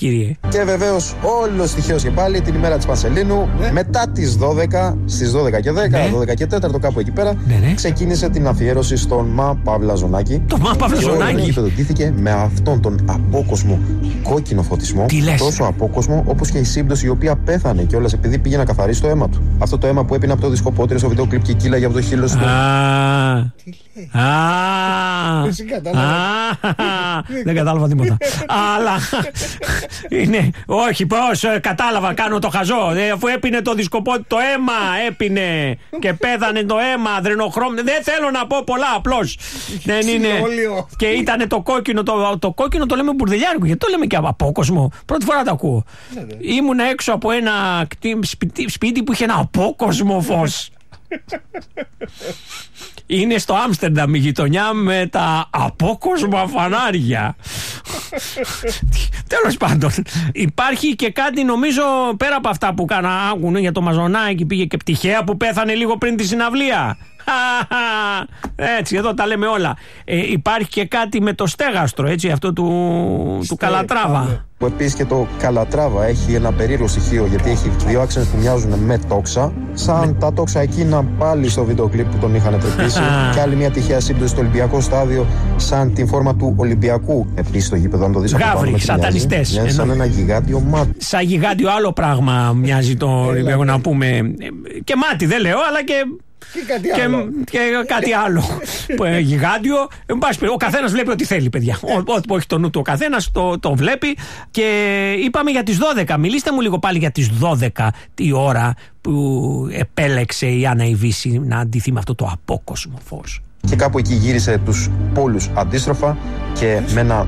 κύριε. Και βεβαίως όλος τυχαίως και πάλι την ημέρα της Πανσελίνου, μετά τις 12, στις 12 και 10, 12 και 4, κάπου εκεί πέρα, ξεκίνησε την αφιέρωση στον Μα Παύλα Ζωνάκη. Το Μα Παύλα Ζωνάκη. Και οδηγήθηκε με αυτόν τον απόκοσμο κόκκινο φωτισμό. Τόσο απόκοσμο όπως και η σύμπτωση η οποία πέθανε κιόλας επειδή πήγε να καθαρίσει το αίμα του. Αυτό το αίμα που έπινε από το δισκοπότηριο στο βίντεο κλιπ και κύλαγε από το χείλος του. Δεν κατάλαβα τίποτα. Αλλά είναι. Όχι, πώς κατάλαβα, κάνω το χαζό. Αφού έπινε το δισκοπότηριο, το αίμα έπινε και πέθανε το αίμα, αδρενοχρώμιο. Δεν θέλω να πω πολλά, απλώς. Δεν είναι. Και ήταν το κόκκινο. Το κόκκινο το λέμε μπουρδελιάρικο. Γιατί το λέμε και απόκοσμο. Πρώτη φορά το ακούω. Ήμουν έξω από ένα σπίτι που είχε ένα απόκοσμο φως. Είναι στο Άμστερνταμ η γειτονιά με τα απόκοσμα φανάρια. Τέλος πάντων, υπάρχει και κάτι νομίζω πέρα από αυτά που άκουνε για το Μαζονάκι, πήγε και τυχαία που πέθανε λίγο πριν τη συναυλία. Έτσι, εδώ τα λέμε όλα. Υπάρχει και κάτι με το στέγαστρο, έτσι, αυτό του Καλατράβα. Που επίσης και το Καλατράβα έχει ένα περίεργο στοιχείο, γιατί έχει δύο άξονες που μοιάζουν με τόξα, σαν τα τόξα εκείνα πάλι στο βίντεο κλιπ που τον είχαν τρεπήσει. Και άλλη μια τυχαία σύμπτωση στο Ολυμπιακό στάδιο, σαν την φόρμα του Ολυμπιακού. Επίσης το γήπεδο, αν το δεις από πάνω, Γάβρι, σατανιστές. Μοιάζει σαν ένα γιγάντιο μάτι. Σαν γιγάντιο άλλο πράγμα μοιάζει το Ολυμπιακό, να πούμε. Και μάτι δεν λέω, αλλά και. Και κάτι άλλο. Γιγάντιο. Ο καθένας βλέπει ό,τι θέλει, παιδιά. Ό,τι έχει το νου του ο καθένας το βλέπει. Και είπαμε για τις 12. Μιλήστε μου λίγο πάλι για τις 12 τη ώρα που επέλεξε η Άννα η Βύση να αντιθεί με αυτό το απόκοσμο φως. Και κάπου εκεί γύρισε τους πόλους αντίστροφα και με ένα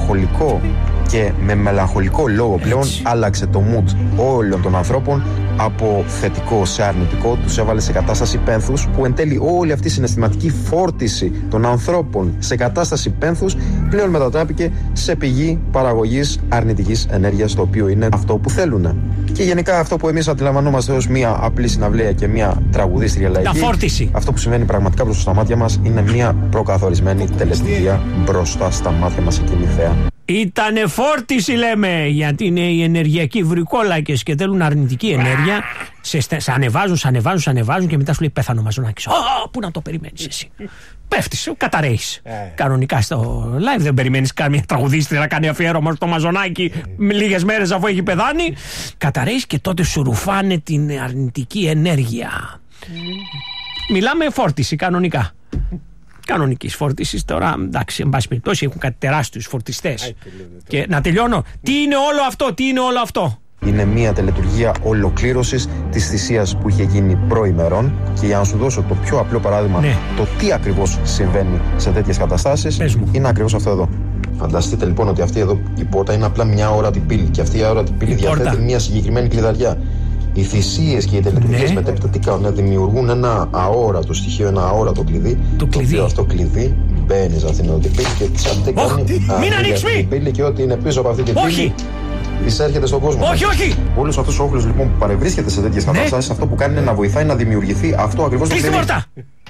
μελαγχολικό λόγο πλέον άλλαξε το mood όλων των ανθρώπων από θετικό σε αρνητικό, τους έβαλε σε κατάσταση πένθους, που εν τέλει όλη αυτή η συναισθηματική φόρτιση των ανθρώπων σε κατάσταση πένθους πλέον μετατράπηκε σε πηγή παραγωγής αρνητικής ενέργειας, το οποίο είναι αυτό που θέλουν. Και γενικά αυτό που εμείς αντιλαμβανόμαστε ως μια απλή συναυλία και μια τραγουδίστρια λαϊκή, αυτό που συμβαίνει πραγματικά μπροστά στα μάτια μας είναι μια προκαθορισμένη τελετουργία μπροστά στα μάτια μας εκείνη η θέα. Ήτανε φόρτιση, λέμε, γιατί είναι οι ενεργειακοί βρικόλακες και θέλουν αρνητική ενέργεια. Σε ανεβάζουν και μετά σου λέει πέθανε ο Μαζονάκης. Πού να το περιμένεις εσύ. Πέφτεις, καταραίεις. Κανονικά στο live δεν περιμένεις καμία τραγουδίστρια να κάνει αφιέρωμα στο Μαζονάκη λίγες μέρες αφού έχει πεθάνει. Καταραίεις και τότε σου ρουφάνε την αρνητική ενέργεια. Μιλάμε φόρτιση κανονικά. Κανονικής φόρτισης. Τώρα, εντάξει, εν πάση περιπτώσει, έχουν κάτι τεράστιους φορτιστές. Και να τελειώνω. Τι είναι όλο αυτό. Είναι μια τελετουργία ολοκλήρωσης της θυσίας που είχε γίνει προημερών. Και για να σου δώσω το πιο απλό παράδειγμα, το τι ακριβώς συμβαίνει σε τέτοιες καταστάσεις, είναι ακριβώς αυτό εδώ. Φανταστείτε λοιπόν ότι αυτή εδώ η πόρτα είναι απλά μια αόρατη πύλη. Και αυτή η αόρατη πύλη διαθέτει μια συγκεκριμένη κλειδαριά. Οι θυσίες και οι τελετουργίες μετέπειτα τι κάνουν? Δημιουργούν ένα αόρατο στοιχείο, ένα αόρατο κλειδί. Το οποίο αυτό κλειδί μπαίνει σε αυτήν την πύλη και τι κάνει? Μην ανοίξει! Την πύλη και ό,τι είναι πίσω από αυτή την πύλη εισέρχεται στον κόσμο. Όχι! Όλος αυτός ο όχλος λοιπόν που παρευρίσκεται σε τέτοιες καταστάσεις, αυτό που κάνει είναι να βοηθάει να δημιουργηθεί αυτό ακριβώς το κλειδί. Πόρτα!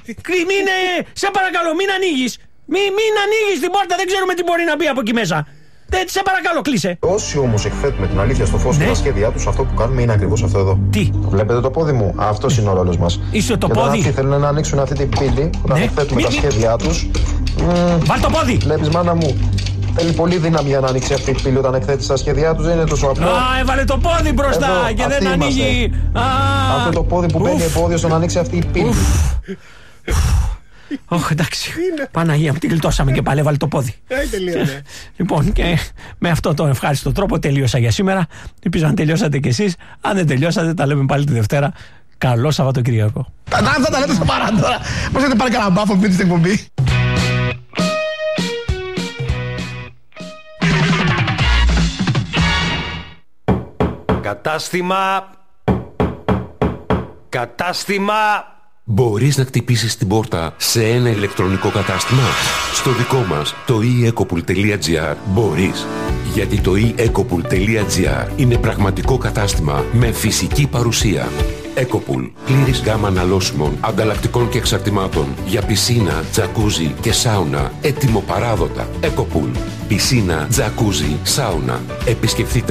Σε παρακαλώ, μην ανοίγεις! Μην ανοίγεις την πόρτα, δεν ξέρουμε τι μπορεί να μπει από εκεί μέσα. Σε παρακαλώ, κλείσε. Όσοι όμως εκθέτουμε την αλήθεια στο φως και τα σχέδιά τους, αυτό που κάνουμε είναι ακριβώς αυτό εδώ. Τι? Βλέπετε το πόδι μου? Αυτός είναι ο ρόλος μας. Είσαι το και πόδι. Αυτοί θέλουν να ανοίξουν αυτή την πύλη, όταν εκθέτουμε τα σχέδιά τους. Βάλ το πόδι. Βλέπεις, μάνα μου? Θέλει πολύ δύναμη για να ανοίξει αυτή η πύλη όταν εκθέτει τα σχέδια τους. Δεν είναι τόσο απλό. Έβαλε το πόδι μπροστά εδώ, και δεν ανοίγει. Αυτό το πόδι που μπαίνει επόδιο στο να ανοίξει αυτή η πύλη. Όχι, εντάξει. Παναγία μου, τη γλιτώσαμε και πάλι, έβαλε το πόδι. Λοιπόν, και με αυτό τον ευχάριστο τρόπο τελείωσα για σήμερα. Ελπίζω να τελειώσατε κι εσείς. Αν δεν τελειώσατε, τα λέμε πάλι τη Δευτέρα. Καλό Σαββατοκύριακο. Αυτά τα λέτε στο παρά τώρα. Πώς έχετε πάρει κανένα μπάφο πριν στην εκπομπή? Κατάστημα. Μπορείς να χτυπήσεις την πόρτα σε ένα ηλεκτρονικό κατάστημα? Στο δικό μας, το eEcopool.gr, μπορείς. Γιατί το eEcopool.gr είναι πραγματικό κατάστημα με φυσική παρουσία. Ecopool. Πλήρης γάμα αναλώσιμων, ανταλλακτικών και εξαρτημάτων για πισίνα, τζακούζι και σάουνα. Έτοιμο παράδοτα. Ecopool. Πισίνα, τζακούζι, σάουνα. Επισκεφτείτε